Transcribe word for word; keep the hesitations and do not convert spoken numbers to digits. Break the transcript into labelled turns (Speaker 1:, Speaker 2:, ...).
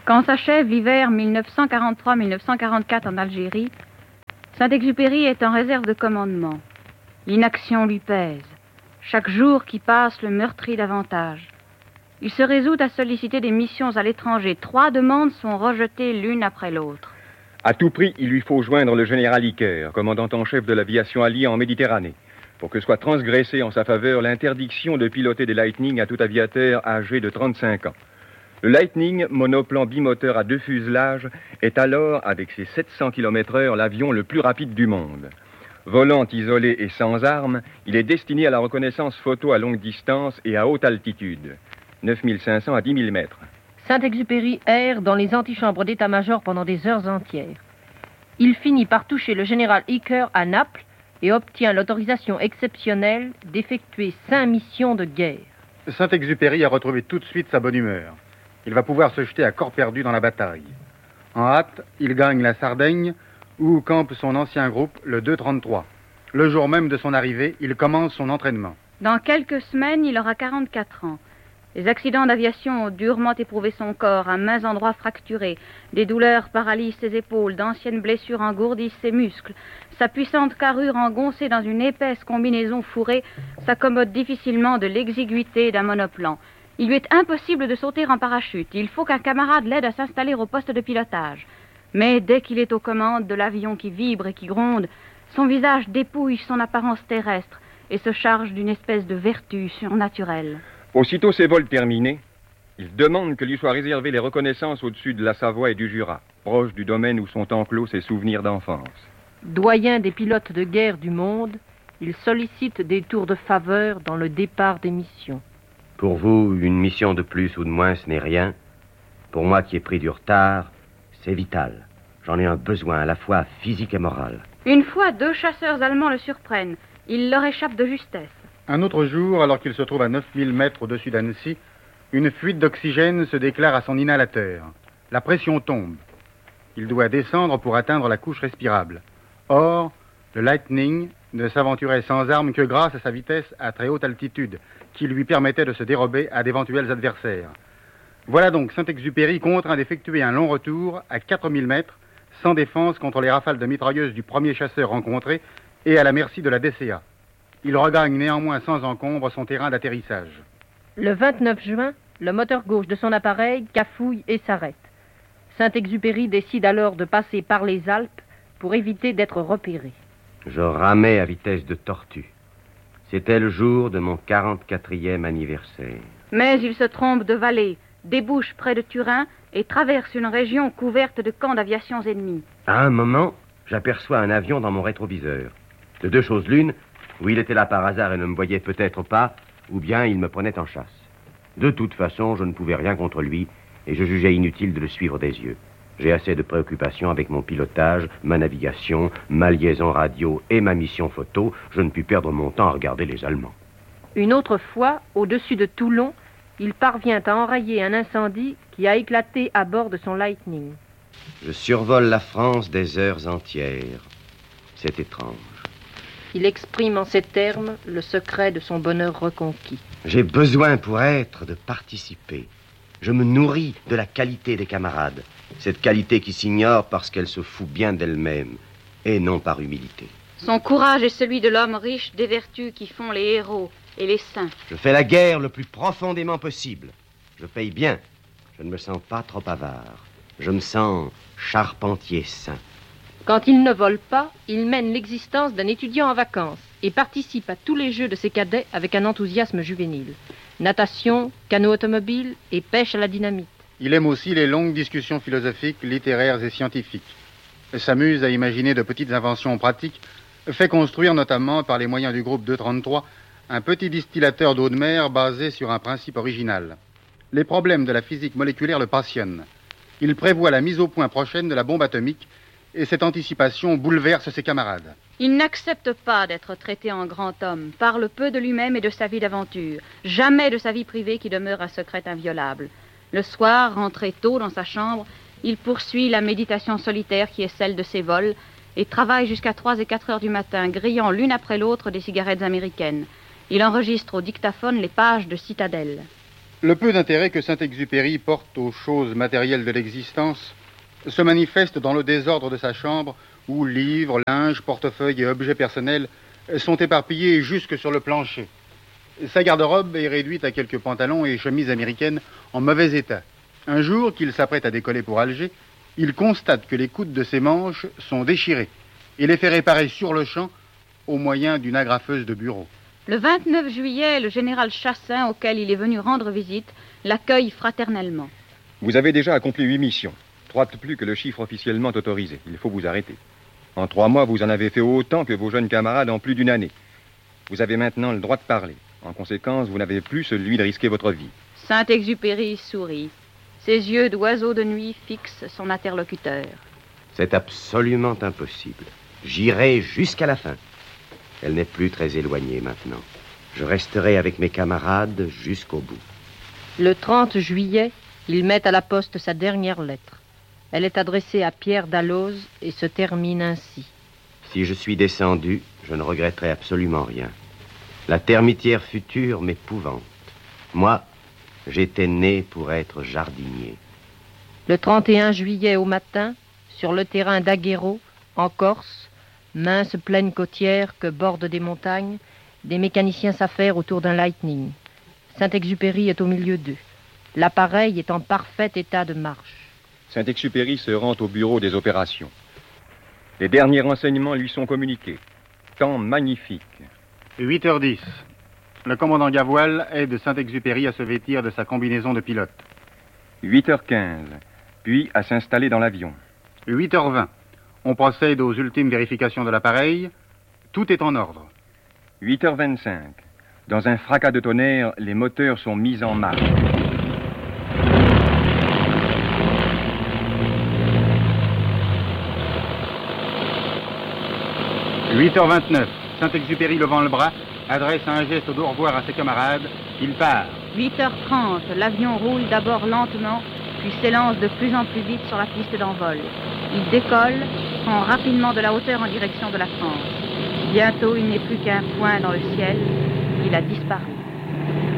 Speaker 1: Quand s'achève l'hiver mille neuf cent quarante-trois mille neuf cent quarante-quatre en Algérie, Saint-Exupéry est en réserve de commandement. L'inaction lui pèse. Chaque jour qui passe le meurtrit davantage. Il se résout à solliciter des missions à l'étranger. Trois demandes sont rejetées l'une après l'autre.
Speaker 2: À tout prix, il lui faut joindre le général Iker, commandant en chef de l'aviation alliée en Méditerranée, pour que soit transgressée en sa faveur l'interdiction de piloter des Lightning à tout aviateur âgé de trente-cinq ans. Le Lightning, monoplan bimoteur à deux fuselages, est alors, avec ses sept cents kilomètres heure, l'avion le plus rapide du monde. Volant isolé et sans armes, il est destiné à la reconnaissance photo à longue distance et à haute altitude, neuf mille cinq cents à dix mille mètres.
Speaker 3: Saint-Exupéry erre dans les antichambres d'état-major pendant des heures entières. Il finit par toucher le général Iker à Naples et obtient l'autorisation exceptionnelle d'effectuer cinq missions de guerre.
Speaker 4: Saint-Exupéry a retrouvé tout de suite sa bonne humeur. Il va pouvoir se jeter à corps perdu dans la bataille. En hâte, il gagne la Sardaigne, où campe son ancien groupe, le deux trente-trois. Le jour même de son arrivée, il commence son entraînement.
Speaker 1: Dans quelques semaines, il aura quarante-quatre ans. Les accidents d'aviation ont durement éprouvé son corps, à maints endroits fracturés. Des douleurs paralysent ses épaules, d'anciennes blessures engourdissent ses muscles. Sa puissante carrure engoncée dans une épaisse combinaison fourrée s'accommode difficilement de l'exiguïté d'un monoplan. Il lui est impossible de sauter en parachute. Il faut qu'un camarade l'aide à s'installer au poste de pilotage. Mais dès qu'il est aux commandes de l'avion qui vibre et qui gronde, son visage dépouille son apparence terrestre et se charge d'une espèce de vertu surnaturelle.
Speaker 2: Aussitôt ses vols terminés, il demande que lui soient réservées les reconnaissances au-dessus de la Savoie et du Jura, proche du domaine où sont enclos ses souvenirs d'enfance.
Speaker 3: Doyen des pilotes de guerre du monde, il sollicite des tours de faveur dans le départ des missions.
Speaker 5: Pour vous, une mission de plus ou de moins, ce n'est rien. Pour moi qui ai pris du retard, c'est vital. J'en ai un besoin à la fois physique et moral.
Speaker 1: Une fois, deux chasseurs allemands le surprennent. Il leur échappe de justesse.
Speaker 4: Un autre jour, alors qu'il se trouve à neuf mille mètres au-dessus d'Annecy, une fuite d'oxygène se déclare à son inhalateur. La pression tombe. Il doit descendre pour atteindre la couche respirable. Or, le Lightning ne s'aventurait sans armes que grâce à sa vitesse à très haute altitude, qui lui permettait de se dérober à d'éventuels adversaires. Voilà donc Saint-Exupéry contraint d'effectuer un long retour à quatre mille mètres, sans défense contre les rafales de mitrailleuses du premier chasseur rencontré et à la merci de la D C A. Il regagne néanmoins sans encombre son terrain d'atterrissage.
Speaker 3: Le vingt-neuf juin, le moteur gauche de son appareil cafouille et s'arrête. Saint-Exupéry décide alors de passer par les Alpes pour éviter d'être repéré.
Speaker 5: Je ramais à vitesse de tortue. C'était le jour de mon quarante-quatrième anniversaire.
Speaker 1: Mais il se trompe de vallée, débouche près de Turin et traverse une région couverte de camps d'aviation ennemis.
Speaker 5: À un moment, j'aperçois un avion dans mon rétroviseur. De deux choses l'une, ou il était là par hasard et ne me voyait peut-être pas, ou bien il me prenait en chasse. De toute façon, je ne pouvais rien contre lui et je jugeais inutile de le suivre des yeux. J'ai assez de préoccupations avec mon pilotage, ma navigation, ma liaison radio et ma mission photo. Je ne puis perdre mon temps à regarder les Allemands.
Speaker 3: Une autre fois, au-dessus de Toulon, il parvient à enrayer un incendie qui a éclaté à bord de son Lightning.
Speaker 5: Je survole la France des heures entières. C'est étrange.
Speaker 3: Il exprime en ces termes le secret de son bonheur reconquis.
Speaker 5: J'ai besoin pour être de participer. Je me nourris de la qualité des camarades. Cette qualité qui s'ignore parce qu'elle se fout bien d'elle-même, et non par humilité.
Speaker 1: Son courage est celui de l'homme riche des vertus qui font les héros et les saints.
Speaker 5: Je fais la guerre le plus profondément possible. Je paye bien. Je ne me sens pas trop avare. Je me sens charpentier sain.
Speaker 3: Quand il ne vole pas, il mène l'existence d'un étudiant en vacances et participe à tous les jeux de ses cadets avec un enthousiasme juvénile. Natation, canot automobile et pêche à la dynamite.
Speaker 4: Il aime aussi les longues discussions philosophiques, littéraires et scientifiques. S'amuse à imaginer de petites inventions pratiques, fait construire notamment par les moyens du groupe deux trente-trois un petit distillateur d'eau de mer basé sur un principe original. Les problèmes de la physique moléculaire le passionnent. Il prévoit la mise au point prochaine de la bombe atomique et cette anticipation bouleverse ses camarades.
Speaker 1: Il n'accepte pas d'être traité en grand homme, parle peu de lui-même et de sa vie d'aventure, jamais de sa vie privée qui demeure un secret inviolable. Le soir, rentré tôt dans sa chambre, il poursuit la méditation solitaire qui est celle de ses vols et travaille jusqu'à trois et quatre heures du matin, grillant l'une après l'autre des cigarettes américaines. Il enregistre au dictaphone les pages de Citadelle.
Speaker 4: Le peu d'intérêt que Saint-Exupéry porte aux choses matérielles de l'existence se manifeste dans le désordre de sa chambre où livres, linge, portefeuilles et objets personnels sont éparpillés jusque sur le plancher. Sa garde-robe est réduite à quelques pantalons et chemises américaines en mauvais état. Un jour qu'il s'apprête à décoller pour Alger, il constate que les coudes de ses manches sont déchirés et les fait réparer sur le champ au moyen d'une agrafeuse de bureau.
Speaker 1: Le vingt-neuf juillet, le général Chassin, auquel il est venu rendre visite, l'accueille fraternellement.
Speaker 2: Vous avez déjà accompli huit missions, trois de plus que le chiffre officiellement autorisé. Il faut vous arrêter. En trois mois, vous en avez fait autant que vos jeunes camarades en plus d'une année. Vous avez maintenant le droit de parler. En conséquence, vous n'avez plus celui de risquer votre vie.
Speaker 1: Saint-Exupéry sourit. Ses yeux d'oiseau de nuit fixent son interlocuteur.
Speaker 5: C'est absolument impossible. J'irai jusqu'à la fin. Elle n'est plus très éloignée maintenant. Je resterai avec mes camarades jusqu'au bout.
Speaker 3: Le trente juillet, il met à la poste sa dernière lettre. Elle est adressée à Pierre Dalloz et se termine ainsi.
Speaker 5: Si je suis descendu, je ne regretterai absolument rien. La termitière future m'épouvante. Moi, j'étais né pour être jardinier.
Speaker 3: Le trente et un juillet au matin, sur le terrain d'Aguero, en Corse, mince plaine côtière que bordent des montagnes, des mécaniciens s'affairent autour d'un Lightning. Saint-Exupéry est au milieu d'eux. L'appareil est en parfait état de marche.
Speaker 2: Saint-Exupéry se rend au bureau des opérations. Les derniers renseignements lui sont communiqués. Temps magnifique.
Speaker 4: huit heures dix. Le commandant Gavoil aide Saint-Exupéry à se vêtir de sa combinaison de pilote.
Speaker 2: huit heures quinze, puis à s'installer dans l'avion.
Speaker 4: huit heures vingt. On procède aux ultimes vérifications de l'appareil. Tout est en ordre.
Speaker 2: huit heures vingt-cinq. Dans un fracas de tonnerre, les moteurs sont mis en marche.
Speaker 4: huit heures vingt-neuf. Saint-Exupéry, levant le bras, adresse un geste d'au revoir à ses camarades. Il part.
Speaker 1: huit heures trente, l'avion roule d'abord lentement, puis s'élance de plus en plus vite sur la piste d'envol. Il décolle, prend rapidement de la hauteur en direction de la France. Bientôt, il n'est plus qu'un point dans le ciel. Il a disparu.